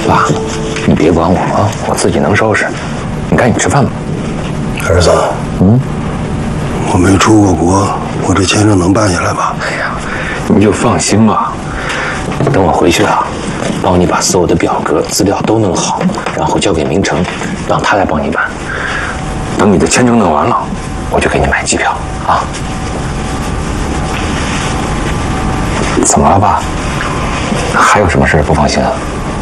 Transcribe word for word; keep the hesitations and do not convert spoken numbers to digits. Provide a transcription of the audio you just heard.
爸，你别管我啊，我自己能收拾。你赶紧吃饭吧。 儿子， 嗯， 我没出过国，我这签证能办下来吧？ 哎呀，你就放心吧。等我回去啊，帮你把所有的表格资料都弄好，然后交给明成，让他来帮你办。等你的签证弄完了，我就给你买机票啊。怎么了，爸？还有什么事不放心啊？